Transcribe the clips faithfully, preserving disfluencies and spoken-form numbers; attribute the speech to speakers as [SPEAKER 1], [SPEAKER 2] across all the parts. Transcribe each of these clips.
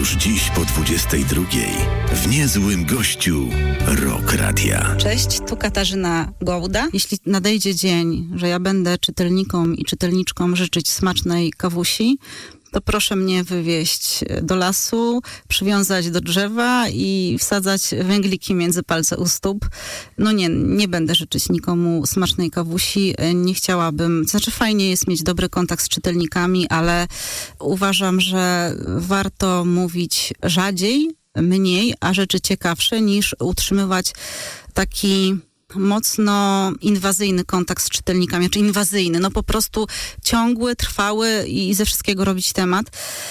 [SPEAKER 1] Już dziś po dwudziestej drugiej w Niezłym Gościu Rock Radia.
[SPEAKER 2] Cześć, tu Katarzyna Gołda. Jeśli nadejdzie dzień, że ja będę czytelnikom i czytelniczkom życzyć smacznej kawusi, to proszę mnie wywieźć do lasu, przywiązać do drzewa i wsadzać węgliki między palce u stóp. No nie, nie będę życzyć nikomu smacznej kawusi. Nie chciałabym, to znaczy fajnie jest mieć dobry kontakt z czytelnikami, ale uważam, że warto mówić rzadziej, mniej, a rzeczy ciekawsze, niż utrzymywać taki mocno inwazyjny kontakt z czytelnikami, czy inwazyjny, no po prostu ciągły, trwały i ze wszystkiego robić temat.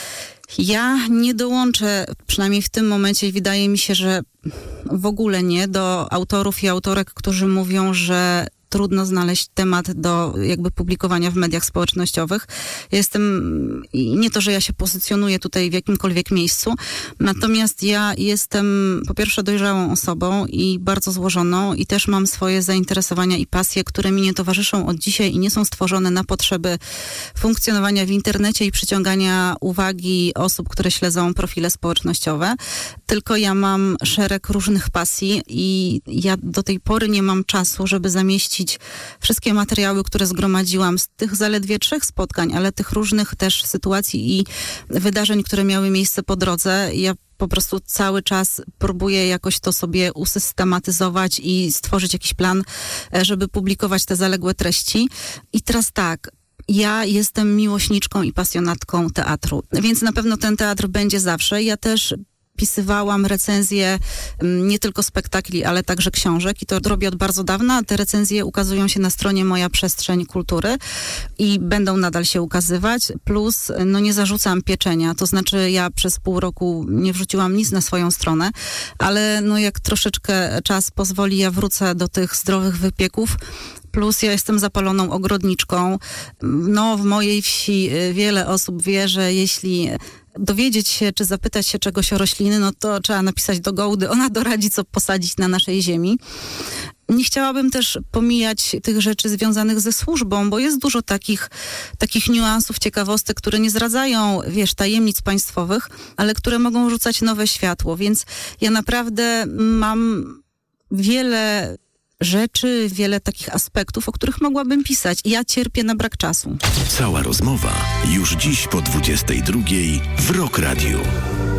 [SPEAKER 2] Ja nie dołączę, przynajmniej w tym momencie, wydaje mi się, że w ogóle nie, do autorów i autorek, którzy mówią, że trudno znaleźć temat do jakby publikowania w mediach społecznościowych. Ja jestem, i nie to, że ja się pozycjonuję tutaj w jakimkolwiek miejscu, natomiast ja jestem po pierwsze dojrzałą osobą i bardzo złożoną i też mam swoje zainteresowania i pasje, które mi nie towarzyszą od dzisiaj i nie są stworzone na potrzeby funkcjonowania w internecie i przyciągania uwagi osób, które śledzą profile społecznościowe. Tylko ja mam szereg różnych pasji i ja do tej pory nie mam czasu, żeby zamieścić wszystkie materiały, które zgromadziłam z tych zaledwie trzech spotkań, ale tych różnych też sytuacji i wydarzeń, które miały miejsce po drodze. Ja po prostu cały czas próbuję jakoś to sobie usystematyzować i stworzyć jakiś plan, żeby publikować te zaległe treści. I teraz tak, ja jestem miłośniczką i pasjonatką teatru, więc na pewno ten teatr będzie zawsze. Ja też pisywałam recenzje nie tylko spektakli, ale także książek i to robię od bardzo dawna. Te recenzje ukazują się na stronie Moja Przestrzeń Kultury i będą nadal się ukazywać. Plus, no nie zarzucam pieczenia, to znaczy ja przez pół roku nie wrzuciłam nic na swoją stronę, ale no jak troszeczkę czas pozwoli, ja wrócę do tych zdrowych wypieków. Plus ja jestem zapaloną ogrodniczką. No w mojej wsi wiele osób wie, że jeśli dowiedzieć się, czy zapytać się czegoś o rośliny, no to trzeba napisać do Gołdy. Ona doradzi, co posadzić na naszej ziemi. Nie chciałabym też pomijać tych rzeczy związanych ze służbą, bo jest dużo takich, takich niuansów, ciekawostek, które nie zdradzają, wiesz, tajemnic państwowych, ale które mogą rzucać nowe światło. Więc ja naprawdę mam wiele rzeczy, wiele takich aspektów, o których mogłabym pisać. Ja cierpię na brak czasu.
[SPEAKER 1] Cała rozmowa już dziś po dwudziestej drugiej w Rock Radiu.